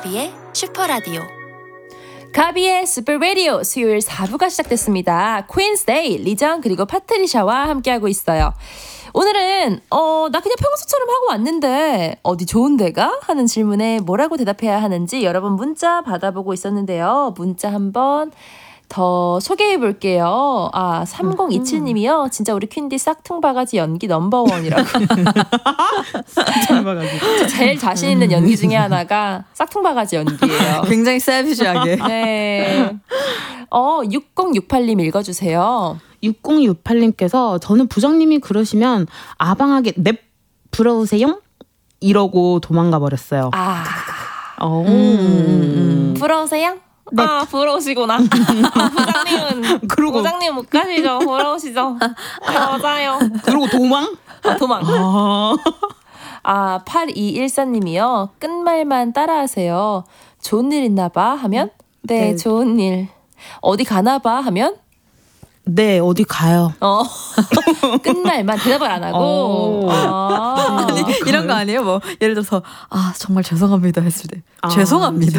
가비의 슈퍼라디오. 가비의 슈퍼라디오 수요일 4부가 시작됐습니다. 퀸스데이 리정 그리고 파트리샤와 함께하고 있어요. 오늘은 나 그냥 평소처럼 하고 왔는데 어디 좋은 데가? 하는 질문에 뭐라고 대답해야 하는지 여러분 문자 받아보고 있었는데요. 문자 한번 더 소개해 볼게요. 3027님이요. 진짜 우리 퀸디 싹퉁바가지 연기 넘버원이라고. 싹퉁바가지. 제일 자신 있는 연기 중에 하나가 싹퉁바가지 연기예요. 굉장히 세비시하게. 네. 6068님 읽어주세요. 6068님께서 저는 부장님이 그러시면 아방하게 넵 부러우세요? 이러고 도망가 버렸어요. 부러우세요? 네. 부러우시구나. 부장님은 그러고 부장님 못 가시죠? 부러우시죠? 맞아요. 그러고 도망? 도망. 8214님이요. 끝말만 따라하세요. 좋은 일 있나 봐 하면 네, 좋은 일. 어디 가나 봐 하면 네, 어디 가요. 끝말만 대답을 안 하고. 아니, 이런 거 아니에요? 뭐 예를 들어서 정말 죄송합니다 했을 때 죄송합니다.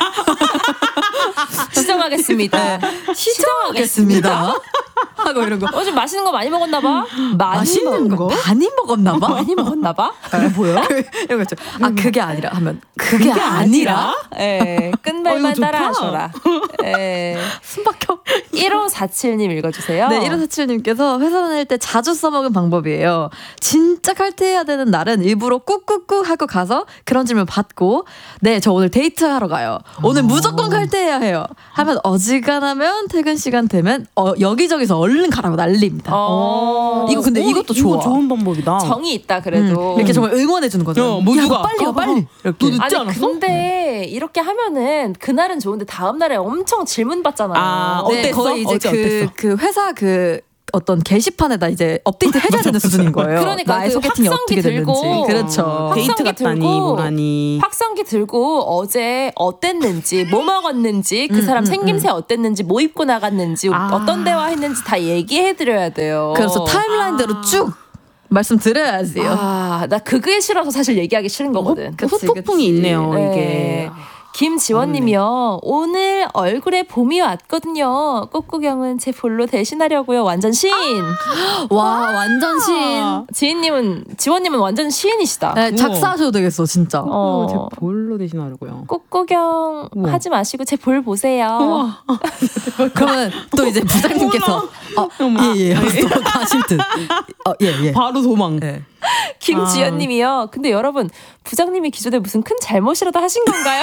시정하겠습니다. 시정하겠습니다. 하고 이런 거. 좀 맛있는 거 많이 먹었나 봐. 맛있는 거 많이 먹었나 봐. 많이 먹었나 봐. 뭐야? 이런 거 있죠. 그게 아니라 하면 그게 아니라. 예. 끝말만 따라하셔라. 예. 숨막혀. 1547님 읽어주세요. 네, 1547님께서 회사 다닐 때 자주 써먹은 방법이에요. 진짜 칼퇴해야 되는 날은 일부러 꾹꾹꾹 하고 가서 그런 질문 받고 네, 저 오늘 데이트하러 가요. 오늘 무조건 칼퇴해야 해요. 하면 어지간하면 퇴근 시간 되면 여기저기서 얼른 가라고 난립니다. 이거 근데 이것도 좋아. 이거 좋은 방법이다. 정이 있다 그래도. 이렇게 정말 응원해 주는 거죠. 모두가 빨리 가 빨리. 이렇게. 너 늦지 않았어? 근데 이렇게 하면은 그날은 좋은데 다음 날에 엄청 질문 받잖아요. 네, 어땠어? 거의 이제 어땠어? 그 회사 어떤 게시판에다 이제 업데이트 해줘야 되는 수준인 거예요. 그러니까 나의 그 소개팅이 확성기 어떻게 들고, 됐는지. 그렇죠. 데이트 확성기 갔다니 들고, 뭐라니. 확성기 들고 어제 어땠는지 뭐 먹었는지 그 사람 생김새 어땠는지 뭐 입고 나갔는지 어떤 대화 했는지 다 얘기해드려야 돼요. 그래서 타임라인대로 쭉 말씀드려야지요. 나 그게 싫어서 사실 얘기하기 싫은 거거든. 후폭풍이 있네요. 이게. 김지원님이요. 오늘 얼굴에 봄이 왔거든요. 꽃구경은 제 볼로 대신하려고요. 완전 시인. 와, 완전 시인. 지원님은 완전 시인이시다. 네, 작사하셔도 되겠어, 진짜. 제 볼로 대신하려고요. 꽃구경 하지 마시고 제 볼 보세요. 그러면 또 이제 부장님께서 예. 가실 듯. 예. 바로 도망. 네. 김지연님이요. 근데 여러분 부장님이 기존에 무슨 큰 잘못이라도 하신 건가요?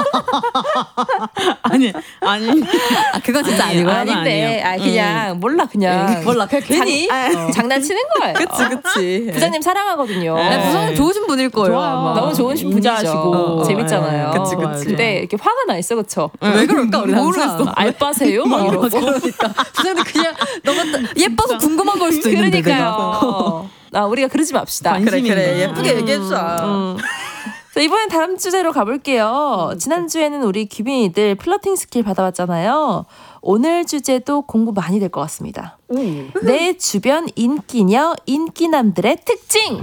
아니. 그건 진짜 아니고요. 아닌데, 그냥 몰라. 괜히 장난치는 거예요. 그치. 부장님 사랑하거든요. 네, 부장님 좋으신 분일 거예요. 좋아요. 너무 좋으신 분이죠. 인자하시고. 재밌잖아요. 그치. 근데 이렇게 화가 나 있어, 그쵸? 왜 그럴까 우리 항상. 알바세요? 막 이러고. 그러니까 부장님 그냥 너무 예뻐서 궁금한 걸 수도 있는데. 그러니까요. 우리가 그러지 맙시다. 그래 예쁘게 얘기해주자. 자, 이번엔 다음 주제로 가볼게요. 지난주에는 우리 귀빈이들 플러팅 스킬 받아봤잖아요. 오늘 주제도 공부 많이 될 것 같습니다. 내 주변 인기녀, 인기남들의 특징.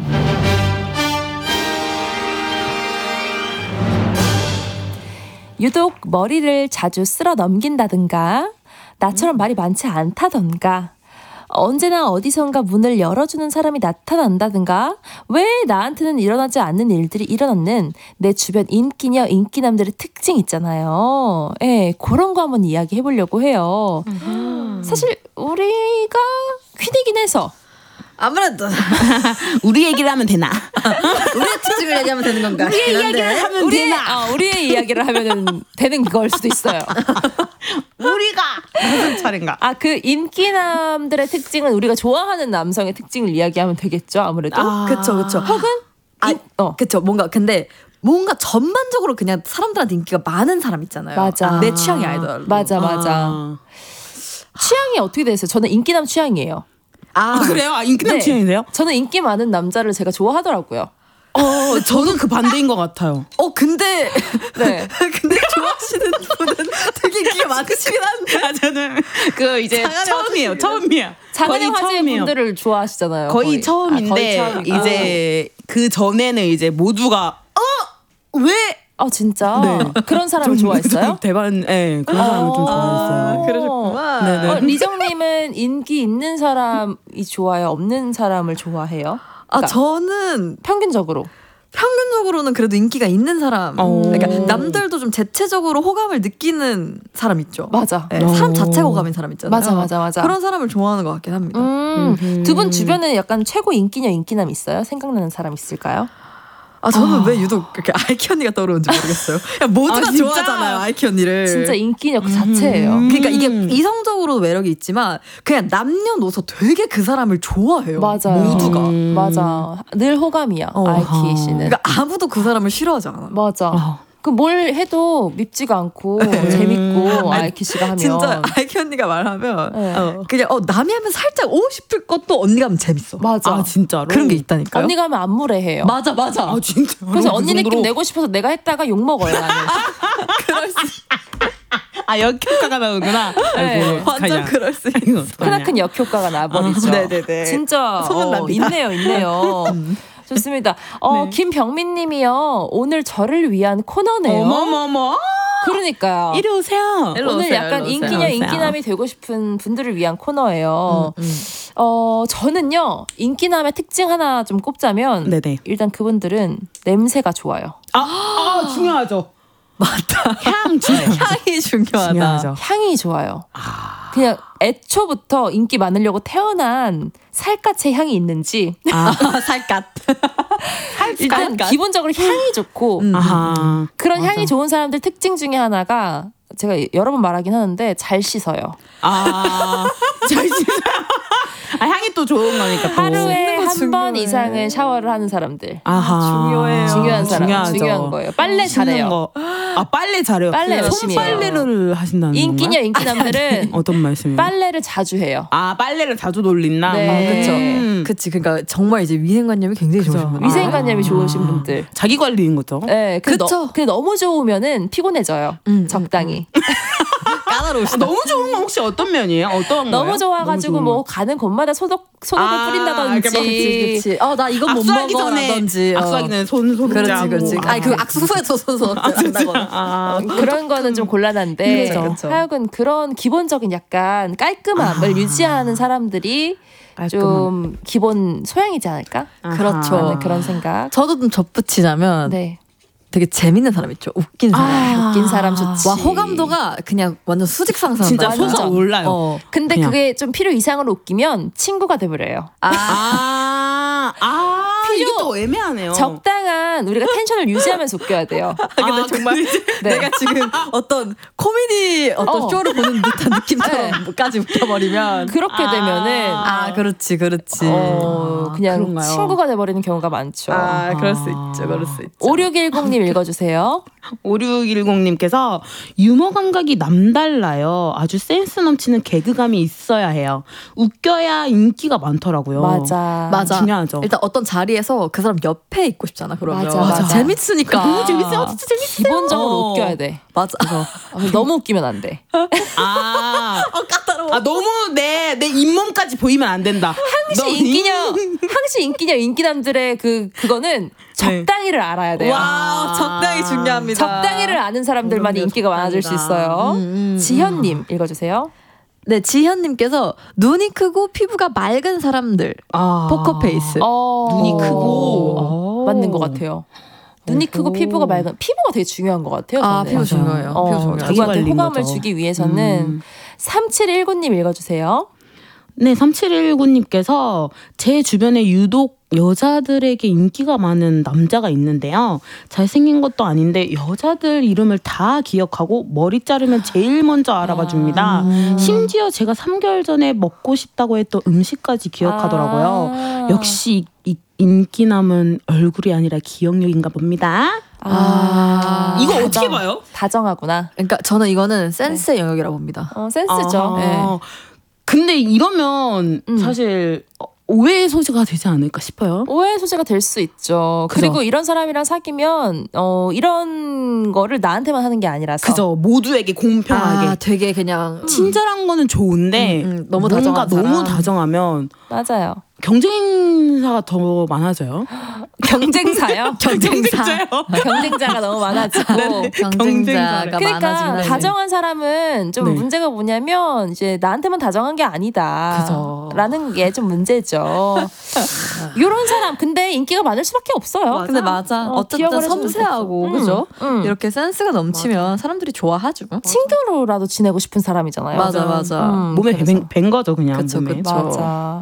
유독 머리를 자주 쓸어 넘긴다든가 나처럼 말이 많지 않다던가 언제나 어디선가 문을 열어주는 사람이 나타난다든가 왜 나한테는 일어나지 않는 일들이 일어나는 내 주변 인기녀 인기남들의 특징 있잖아요. 예, 그런 거 한번 이야기해 보려고 해요. 사실 우리가 퀸이긴 해서 아무래도 우리 얘기를 하면 되나? 우리의 특징을 얘기하면 되는 건가? 우리의 이야기를 하면 되나? 우리의 이야기를 하면 되는 걸 수도 있어요. 우리가 무슨 차례인가? 그 인기남들의 특징은 우리가 좋아하는 남성의 특징을 이야기하면 되겠죠, 아무래도. 그쵸. 혹은 그쵸. 뭔가 전반적으로 그냥 사람들한테 인기가 많은 사람 있잖아요. 맞아. 내 취향이 아니더라도. 맞아. 취향이 어떻게 되세요? 저는 인기남 취향이에요. 그래요? 인기남 취향이세요? 저는 인기 많은 남자를 제가 좋아하더라고요. 저는 그 반대인 것 같아요. 근데 근데 좋아하시는 분은 되게 인기가 많으시긴 한데. 저는 그 이제 처음이에요. 작은 화제 분들을 좋아하시잖아요. 거의 처음인데 거의 처음이고. 이제 그 전에는 이제 모두가 왜 아 진짜? 네. 그런 사람을 좋아했어요? 대반, 네, 그런 사람을 좀 좋아했어요. 그러셨구나. 네네. 리정님은 인기 있는 사람이 좋아요? 없는 사람을 좋아해요? 그러니까 저는 평균적으로는 그래도 인기가 있는 사람. 그러니까 남들도 좀 대체적으로 호감을 느끼는 사람 있죠. 맞아. 네, 사람 자체 호감인 사람 있잖아요. 맞아. 그런 사람을 좋아하는 것 같긴 합니다. 두 분 주변에 약간 최고 인기녀 인기남 있어요? 생각나는 사람 있을까요? 저는 왜 유독 그렇게 아이키 언니가 떠오르는지 모르겠어요. 모두가 좋아하잖아요, 아이키 언니를. 진짜 인기녀 그 자체예요. 그러니까 이게 이성적으로 매력이 있지만 그냥 남녀노소 되게 그 사람을 좋아해요. 맞아요. 모두가. 맞아. 늘 호감이야. 아이키 씨는. 그러니까 아무도 그 사람을 싫어하지 않아. 맞아. 그 뭘 해도 밉지가 않고 재밌고 아이키 씨가 하면 진짜 아이키 언니가 말하면 네. 그냥 남이 하면 살짝 오고 싶을 것도 언니가 하면 재밌어. 맞아. 아, 진짜로? 그런 게 있다니까요. 언니가 하면 안 무례해요. 맞아. 아, 진짜. 그래서 언니 느낌 내고 싶어서 내가 했다가 욕 먹어요 나는. 그럴 수 아, 역효과가 나오는구나. 네. 아이고, 완전 어떡하냐. 그럴 수 있어. 크나큰 역효과가 나버리죠. 네네네. 진짜 소문납니다. 있네요. 좋습니다. 네. 김병민님이요. 오늘 저를 위한 코너네요. 어머머머. 그러니까요. 이리 오세요. 일로 오늘 오세요, 약간 일로 오세요. 인기녀 인기남이 되고 싶은 분들을 위한 코너예요. 저는요 인기남의 특징 하나 좀 꼽자면 네네. 일단 그분들은 냄새가 좋아요. 중요하죠. 맞다. 향 중요해요. 향이 중요하다. 중요하죠. 향이 좋아요. 그냥 애초부터 인기 많으려고 태어난 살갗의 향이 있는지 살갗. 일단 기본적으로 향이 좋고 아하. 그런 향이 좋은 사람들 특징 중에 하나가 제가 여러 번 말하긴 하는데 잘 씻어요. 잘 씻어요. 향이 또 좋은 거니까 또. 하루에 한 번 중요해. 이상은 샤워를 하는 사람들. 중요해요. 중요한 사람. 중요하죠. 중요한 거예요. 빨래 씻는 잘해요. 거. 빨래 잘해요. 빨래 열심히 해요. 손빨래를 하신다는 인기녀 건가요? 인기남들은 어떤 말씀이에요? 빨래를 자주 해요. 빨래를 자주 돌린다? 네. 그치. 그러니까 정말 이제 위생관념이 굉장히 좋으신 분들. 위생관념이 좋으신 분들. 자기 관리인 거죠? 네, 그쵸. 근데 너무 좋으면은 피곤해져요. 적당히. 까다로우시다. 너무 좋은 건 혹시 어떤 면이에요? 어떤 너무 거예요? 좋아가지고 너무 좋은 뭐 가는 곳마다 소독을 뿌린다든지. 그치. 나 이건 못 악수하기 먹어 전에 라든지. 악수하기 전에 손 소독하고. 그렇지. 아니 그 악수 후에도 손 한다거나. 그런 거는 좀 곤란한데 그렇죠. 하여간 그런 기본적인 약간 깔끔함을 유지하는 사람들이 좀 기본 소양이지 않을까? 그렇죠. 라는 그런 생각. 저도 좀 덧붙이자면 네. 되게 재밌는 사람 있죠. 웃긴 사람. 웃긴 사람 좋지. 와 호감도가 그냥 완전 수직상승. 진짜 완전. 솟아올라요. 근데 그냥. 그게 좀 필요 이상으로 웃기면 친구가 돼버려요. 이게 또 애매하네요. 적당한 우리가 텐션을 유지하면은 웃겨야 돼요. 근데 정말 네. 내가 지금 어떤 코미디 쇼를 보는 듯한 느낌처럼까지 웃겨버리면 그렇게 되면은 그렇지. 그냥 그런가요? 친구가 돼버리는 경우가 많죠. 그럴 수 있죠. 그럴 수 있죠. 5610님 읽어주세요. 5610님께서 유머 감각이 남달라요. 아주 센스 넘치는 개그감이 있어야 해요. 웃겨야 인기가 많더라고요. 맞아. 중요하죠. 일단 어떤 자리에서 그 사람 옆에 있고 싶잖아. 그러면 맞아. 재밌으니까. 너무 재밌어요. 진짜 재밌어요. 기본적으로 웃겨야 돼. 맞아. 너무 웃기면 안 돼. 까다로워. 너무 내 잇몸까지 보이면 안 된다. 항시 인기녀 인기남들의 그거는 적당히를 알아야 돼요. 와 적당히 중요합니다. 적당히를 아는 사람들만이 인기가 많아질 수 있어요. 지현님 읽어주세요. 네, 지현님께서 눈이 크고 피부가 맑은 사람들. 포커페이스. 눈이 크고. 맞는 것 같아요. 눈이 크고 피부가 맑은 피부가 되게 중요한 것 같아요. 저는. 피부 중요해요. 피부 중요해요. 자기 누구한테 관리인 호감을 거죠. 주기 위해서는 3719님 읽어주세요. 네, 3719님께서 제 주변에 유독 여자들에게 인기가 많은 남자가 있는데요. 잘생긴 것도 아닌데 여자들 이름을 다 기억하고 머리 자르면 제일 먼저 알아봐 줍니다. 심지어 제가 3개월 전에 먹고 싶다고 했던 음식까지 기억하더라고요. 역시 인기남은 얼굴이 아니라 기억력인가 봅니다. 이거 어떻게 봐요? 다정하구나. 그러니까 저는 이거는 센스의 영역이라고 봅니다. 센스죠. 네. 근데 이러면 사실 오해의 소지가 되지 않을까 싶어요. 오해의 소지가 될 수 있죠. 그죠? 그리고 이런 사람이랑 사귀면 이런 거를 나한테만 하는 게 아니라서. 그죠. 모두에게 공평하게. 되게 그냥 친절한 거는 좋은데 너무 뭔가 다정한 사람. 너무 다정하면 맞아요. 경쟁사가 더 많아져요. 경쟁사요? 경쟁사요. 경쟁자가 너무 많아지고. 경쟁자가 그러니까 많아지는. 다정한 사람은 좀 네. 문제가 뭐냐면 이제 나한테만 다정한 게 아니다. 그죠. 라는 게 좀 문제죠. 이런 사람 근데 인기가 많을 수밖에 없어요. 근데 맞아. 어쨌든 기억을 해주는 섬세하고 것도. 그죠? 이렇게 이렇게 센스가 넘치면 사람들이 좋아하죠. 친구로라도 지내고 싶은 사람이잖아요. 맞아. 몸에 그래서. 밴 거죠 그냥. 그쵸, 몸에. 그쵸. 맞아.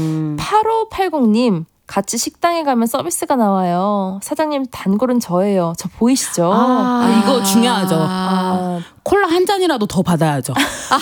8580님 같이 식당에 가면 서비스가 나와요. 사장님 단골은 저예요. 저 보이시죠? 이거 중요하죠. 아, 콜라 한 잔이라도 더 받아야죠.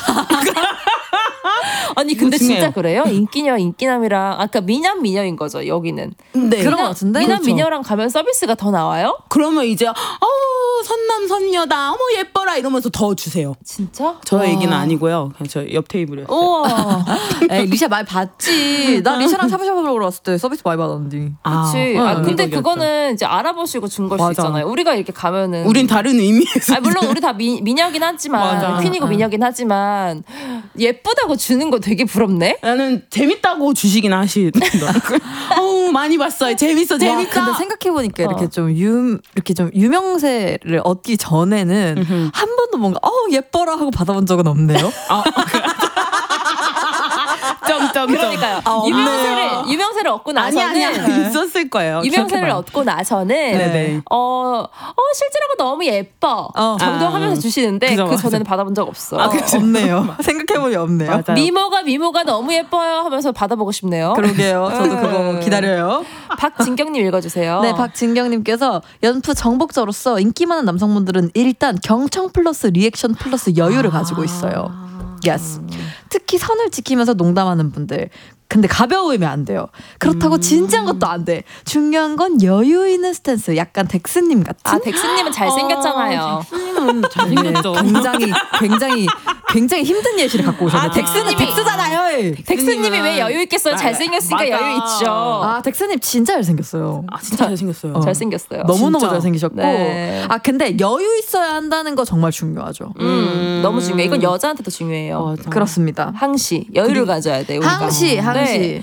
아니 근데 중요해요. 진짜 그래요? 인기녀 인기남이랑 아까 미남 미녀인 거죠 여기는. 네. 그런 것 같은데? 미남 그렇죠. 미녀랑 가면 서비스가 더 나와요? 그러면 이제 선남 선녀다. 어머 예뻐라 이러면서 더 주세요. 진짜? 저 얘기는 아니고요. 그냥 저 옆 테이블이었어요. 우와. 에이, 리샤 많이 받지. 나 리샤랑 샤브샤브 먹으러 갔을 때 서비스 많이 받았는데. 그치. 근데 그거는 이제 알아보시고 준 걸 수 맞아. 있잖아요. 우리가 이렇게 가면은. 우린 다른 의미에서. 물론 우리 다 미녀긴 하지만 맞아. 퀸이고 미녀긴 하지만 예쁘다고 주는 거 되게 부럽네. 나는 재밌다고 주시긴 하시더라고요. 많이 봤어요. 재밌어. 와, 재밌다. 근데 생각해보니까 이렇게 좀 유명세를 얻기 전에는 한 번도 뭔가 예뻐라 하고 받아본 적은 없네요. 점점점. 그러니까요. 유명세를 얻고 나서는 아니야. 있었을 거예요. 유명세를 기억해봐요. 얻고 나서는 네네. 실제로가 너무 예뻐 정도 하면서 주시는데 그죠, 그 전에는 맞아. 받아본 적 없어. 없네요. 생각해보니 없네요. 맞아요. 미모가 너무 예뻐요 하면서 받아보고 싶네요. 그러게요. 저도 그거 기다려요. 박진경님 읽어주세요. 네, 박진경님께서 연프 정복자로서 인기 많은 남성분들은 일단 경청 플러스 리액션 플러스 여유를 가지고 있어요. Yes. 특히 선을 지키면서 농담하는 분들. 근데 가벼우면 안 돼요. 그렇다고 진지한 것도 안 돼. 중요한 건 여유 있는 스탠스. 약간 덱스님 같은. 덱스님은 잘생겼잖아요. 덱스님은 잘생겼죠. 굉장히 힘든 예시를 갖고 오셨네요. 덱스는 덱스잖아요. 덱스님이 왜 여유 있겠어요? 잘생겼으니까 맞아. 여유 있죠. 덱스님 진짜 잘생겼어요. 진짜 잘생겼어요. 잘생겼어요. 너무너무 진짜. 잘생기셨고. 네. 근데 여유 있어야 한다는 거 정말 중요하죠. 너무 중요해. 이건 여자한테도 중요해요. 맞아. 그렇습니다. 항시 여유를 가져야 돼. 우리가. 항시. 네.